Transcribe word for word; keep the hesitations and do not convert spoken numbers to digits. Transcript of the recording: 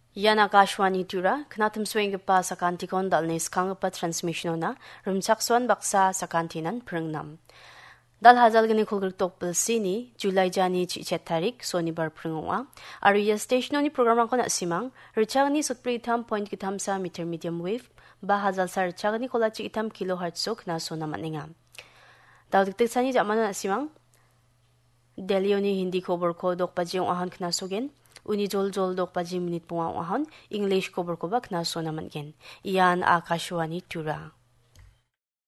Yan Akashwani Tura, Knatum Swingpa Sakantikon Dalnis Kangapa Transmissionona, Rumsakswan Baksa Sakantinan Prangnam. Dal hazal gani kulgur tokpil sini, July Jani Chichet Tarik, Sony Bar Prangwa, Aria Stationoni Program ko na simang, Richagni Sutpritam Point Kitam sa meter medium wave, Ba hazal sa Richagni Kola Chikitam Kilohertz so na so naman nga. Dal diktik sani jaman na simang, Delioni hindi cover ko dok pa jiyong ahan knasogin, uni jol jol dok pa jiyong minute punga ahan, English cover ko ba knaso naman gen. Iyan Akashwani Tura.